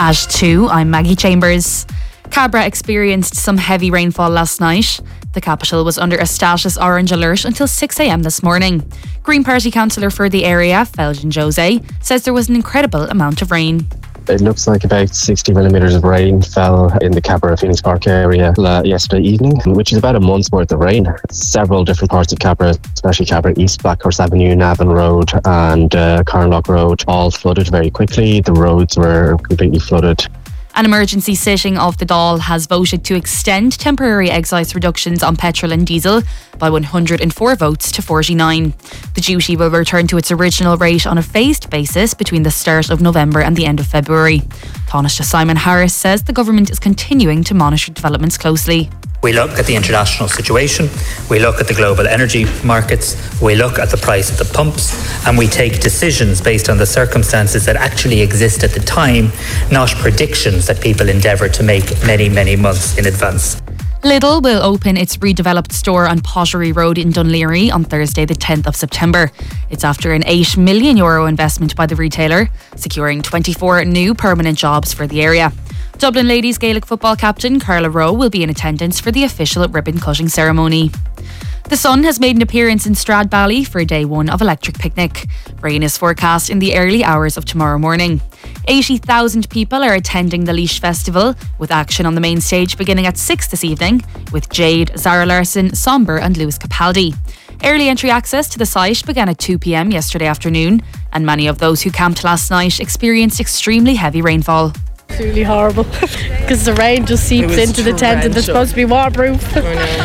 As 2, I'm Maggie Chambers. Cabra experienced some heavy rainfall last night. The capital was under a status orange alert until 6 a.m. this morning. Green Party councillor for the area, Felgen Jose, says there was an incredible amount of rain. It looks like about 60 millimetres of rain fell in the Cabra Phoenix Park area yesterday evening, which is about a month's worth of rain. Several different parts of Cabra, especially Cabra East, Blackhorse Avenue, Navan Road and Carnlough Road, all flooded very quickly. The roads were completely flooded. An emergency sitting of the Dáil has voted to extend temporary excise reductions on petrol and diesel by 104 votes to 49. The duty will return to its original rate on a phased basis between the start of November and the end of February. Taoiseach Simon Harris says the government is continuing to monitor developments closely. We look at the international situation, we look at the global energy markets, we look at the price of the pumps, and we take decisions based on the circumstances that actually exist at the time, not predictions that people endeavour to make many, many months in advance. Lidl will open its redeveloped store on Pottery Road in Dún Laoghaire on Thursday the 10th of September. It's after an €8 million investment by the retailer, securing 24 new permanent jobs for the area. Dublin Ladies Gaelic football captain Carla Rowe will be in attendance for the official ribbon cutting ceremony. The sun has made an appearance in Stradbally for day 1 of Electric Picnic. Rain is forecast in the early hours of tomorrow morning. 80,000 people are attending the Laois Festival, with action on the main stage beginning at 6 this evening, with Jade, Zara Larson, Somber and Lewis Capaldi. Early entry access to the site began at 2 p.m. yesterday afternoon, and many of those who camped last night experienced extremely heavy rainfall. Absolutely horrible, because the rain just seeps into the tent and they're supposed to be waterproof.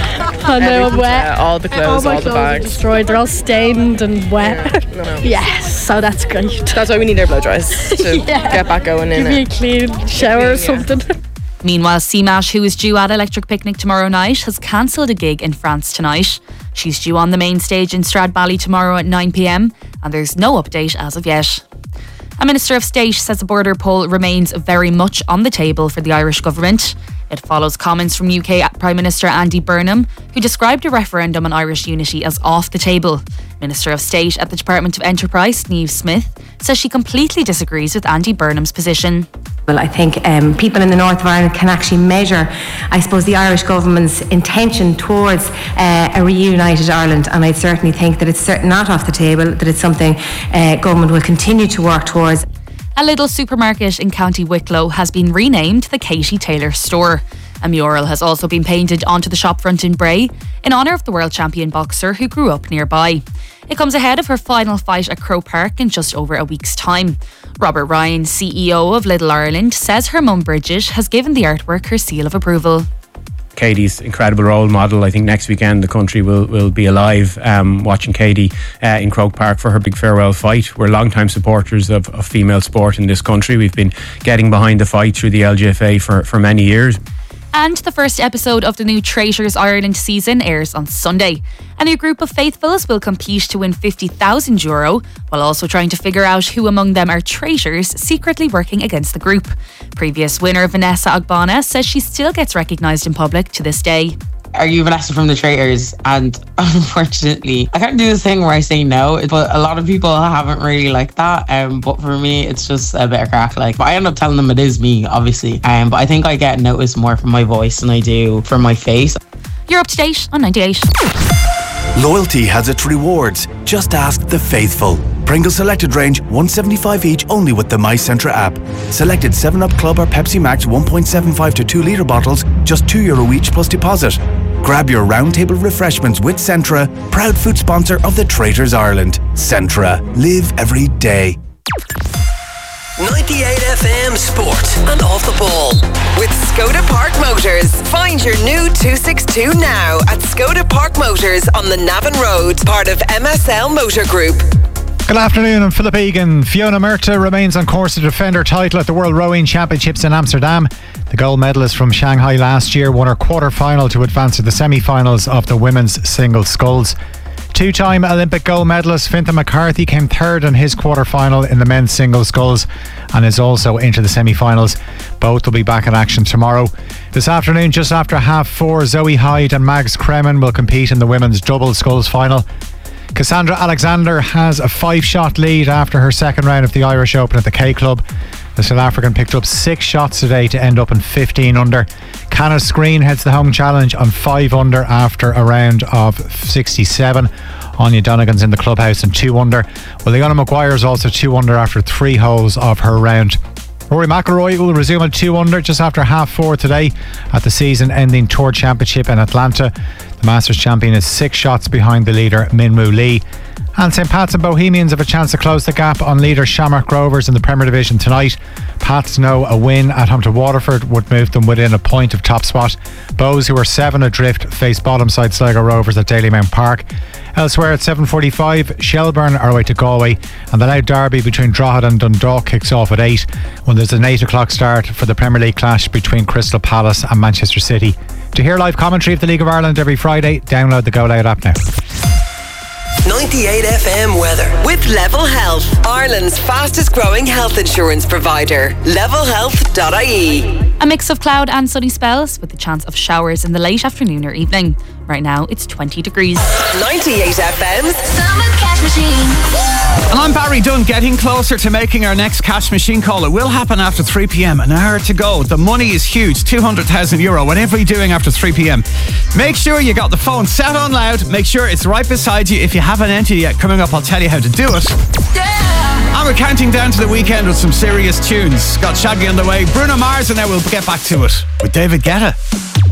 I know, I'm wet. All the clothes, all the bags. Are destroyed. They're all stained and wet. Yes, so that's great. That's why we need our blow dries to get back going in it. Give me a clean shower or something. Meanwhile, Seamash, who is due at Electric Picnic tomorrow night, has cancelled a gig in France tonight. She's due on the main stage in Stradbally tomorrow at 9 p.m, and there's no update as of yet. A Minister of State says the border poll remains very much on the table for the Irish government. It follows comments from UK Prime Minister Andy Burnham, who described a referendum on Irish unity as off the table. Minister of State at the Department of Enterprise, Niamh Smith, says she completely disagrees with Andy Burnham's position. Well, I think people in the north of Ireland can actually measure, I suppose, the Irish government's intention towards a reunited Ireland, and I certainly think that it's not off the table, that it's something government will continue to work towards. A Lidl supermarket in County Wicklow has been renamed the Katie Taylor Store. A mural has also been painted onto the shopfront in Bray in honour of the world champion boxer who grew up nearby. It comes ahead of her final fight at Croke Park in just over a week's time. Robert Ryan, CEO of Lidl Ireland, says her mum Bridget has given the artwork her seal of approval. Katie's incredible role model. I think next weekend the country will be alive watching Katie in Croke Park for her big farewell fight. We're long-time supporters of female sport in this country. We've been getting behind the fight through the LGFA for many years. And the first episode of the new Traitors Ireland season airs on Sunday. A new group of faithfuls will compete to win €50,000 while also trying to figure out who among them are traitors secretly working against the group. Previous winner Vanessa Ogbonna says she still gets recognised in public to this day. Are you Vanessa from the Traitors? And unfortunately, I can't do this thing where I say no, but a lot of people haven't really liked that. But for me, it's just a bit of crack. But I end up telling them it is me, obviously. But I think I get noticed more from my voice than I do from my face. You're up to date on 98. Loyalty has its rewards. Just ask the faithful. Pringles Selected Range, $1.75 each only with the My Centra app. Selected 7up Club or Pepsi Max 1.75 to 2 litre bottles, just €2 each plus deposit. Grab your roundtable refreshments with Centra, proud food sponsor of the Traitors Ireland. Centra, live every day. 98 FM Sport and Off the Ball with Skoda Park Motors. Find your new 262 now at Skoda Park Motors on the Navan Road, part of MSL Motor Group. Good afternoon, I'm Philip Egan. Fiona Murtagh remains on course to defend her title at the World Rowing Championships in Amsterdam. The gold medalist from Shanghai last year won her quarter-final to advance to the semi-finals of the women's singles sculls. Two-time Olympic gold medalist Fintan McCarthy came third in his quarter-final in the men's singles sculls and is also into the semi-finals. Both will be back in action tomorrow. This afternoon, just after 4:30, Zoe Hyde and Mags Kremen will compete in the women's double sculls final. Cassandra Alexander has a 5-shot lead after her second round of the Irish Open at the K Club. The South African picked up 6 shots today to end up in 15 under. Canis Screen heads the home challenge on 5 under after a round of 67. Anya Donegan's in the clubhouse and 2 under. Well, Leona Maguire's also 2 under after 3 holes of her round. Rory McIlroy will resume at 2 under just after 4:30 today at the season-ending Tour Championship in Atlanta. The Masters champion is 6 shots behind the leader Minwoo Lee. And St Pat's and Bohemians have a chance to close the gap on leader Shamrock Rovers in the Premier Division tonight. Pats know a win at home to Waterford would move them within a point of top spot. Bows, who are 7 adrift, face bottom side Sligo Rovers at Dalymount Park. Elsewhere at 7:45, Shelburne are away to Galway, and the now derby between Drogheda and Dundalk kicks off at 8 when there's an 8 o'clock start for the Premier League clash between Crystal Palace and Manchester City. To hear live commentary of the League of Ireland every Friday, download the Go Loud app now. 98 FM weather with Level Health, Ireland's fastest growing health insurance provider. levelhealth.ie. A mix of cloud and sunny spells with the chance of showers in the late afternoon or evening. Right now it's 20 degrees. 98 FM's Summer Cash Machine. And I'm Barry Dunn, getting closer to making our next cash machine call. It will happen after 3 p.m. An hour to go. The money is huge, €200,000. Whatever you're doing after 3 p.m. Make sure you got the phone set on loud. Make sure it's right beside you. If you haven't entered yet, coming up I'll tell you how to do it. And we're counting down to the weekend with some serious tunes. Got Shaggy on the way, Bruno Mars, and now we'll get back to it with David Guetta.